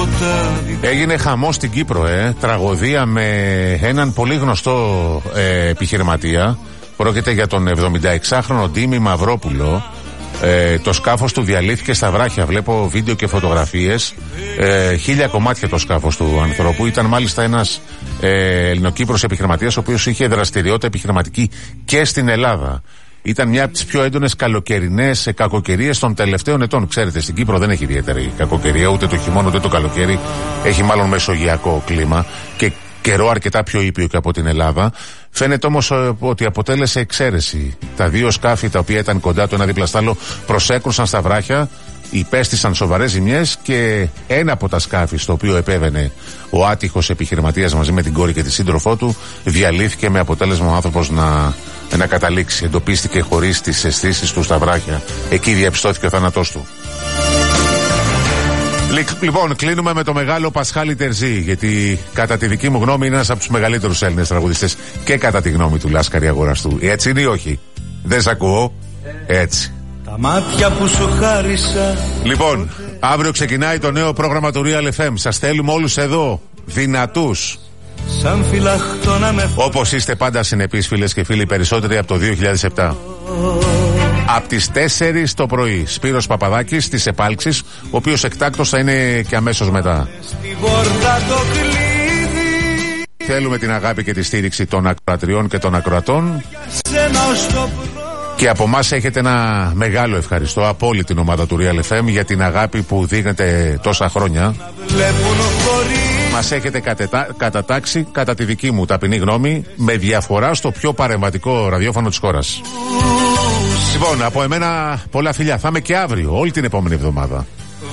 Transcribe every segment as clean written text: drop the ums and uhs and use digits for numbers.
Έγινε χαμός στην Κύπρο, τραγωδία με έναν πολύ γνωστό επιχειρηματία. Πρόκειται για τον 76χρονο Ντίμη Μαυρόπουλο. Το σκάφος του διαλύθηκε στα βράχια. Βλέπω βίντεο και φωτογραφίες. 1000 κομμάτια το σκάφος του ανθρώπου. Ήταν μάλιστα ένας Ελληνοκύπρος επιχειρηματίας, ο οποίος είχε δραστηριότητα επιχειρηματική και στην Ελλάδα. Ήταν μια από τις πιο έντονες καλοκαιρινές κακοκαιρίες των τελευταίων ετών. Ξέρετε, στην Κύπρο δεν έχει ιδιαίτερη κακοκαιρία, ούτε το χειμώνα ούτε το καλοκαίρι. Έχει μάλλον μεσογειακό κλίμα και καιρό αρκετά πιο ήπιο και από την Ελλάδα. Φαίνεται όμως ότι αποτέλεσε εξαίρεση. Τα δύο σκάφη τα οποία ήταν κοντά το ένα δίπλα στ' άλλο προσέκρουσαν στα βράχια, υπέστησαν σοβαρές ζημιές και ένα από τα σκάφη στο οποίο επέβαινε ο άτυχος επιχειρηματίας μαζί με την κόρη και τη σύντροφό του διαλύθηκε, με αποτέλεσμα ο άνθρωπος να καταλήξει. Εντοπίστηκε χωρίς τις αισθήσεις του στα βράχια. Εκεί διαπιστώθηκε ο θάνατός του. Λοιπόν, κλείνουμε με το μεγάλο Πασχάλη Τερζή, γιατί κατά τη δική μου γνώμη είναι ένας από τους μεγαλύτερους Έλληνες τραγουδιστές και κατά τη γνώμη του Λάσκαρη Αγοραστού. Έτσι είναι ή όχι? Δεν σ' ακούω. Έτσι. Τα μάτια που σου χάρισα. Λοιπόν, αύριο ξεκινάει το νέο πρόγραμμα του Real FM. Σας θέλουμε όλους εδώ, δυνατούς. Σαν φυλαχτώ να όπως είστε πάντα συνεπείς, φίλες και φίλοι, περισσότεροι από το 2007. Από τις 4 το πρωί, Σπύρος Παπαδάκης στις επάλξεις, ο οποίος εκτάκτος θα είναι και αμέσως μετά. Θέλουμε την αγάπη και τη στήριξη των ακροατριών και των ακροατών. Και από εμάς έχετε ένα μεγάλο ευχαριστώ από όλη την ομάδα του Real FM για την αγάπη που δίνετε τόσα χρόνια. Μας έχετε κατατάξει, κατά τη δική μου ταπεινή γνώμη, με διαφορά στο πιο παρεμβατικό ραδιόφωνο της χώρας. Λοιπόν, από εμένα πολλά φιλιά. Θα είμαι και αύριο, όλη την επόμενη εβδομάδα.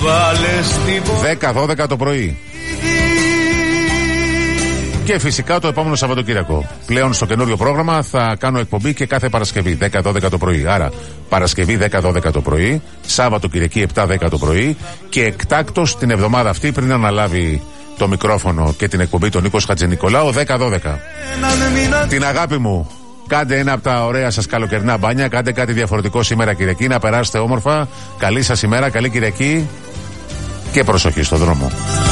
10-12 το πρωί. Και φυσικά το επόμενο Σαββατοκύριακο. Πλέον στο καινούριο πρόγραμμα θα κάνω εκπομπή και κάθε Παρασκευή 10-12 το πρωί. Άρα Παρασκευή 10-12 το πρωί, Σάββατο Κυριακή 7-10 το πρωί και εκτάκτος την εβδομάδα αυτή, πριν αναλάβει το μικρόφωνο και την εκπομπή τον Νίκος Χατζηνικολάου, 10-12. Την αγάπη μου, κάντε ένα από τα ωραία σας καλοκαιρινά μπάνια, κάντε κάτι διαφορετικό σήμερα Κυριακή, να περάσετε όμορφα. Καλή σας ημέρα, καλή Κυριακή και προσοχή στο δρόμο.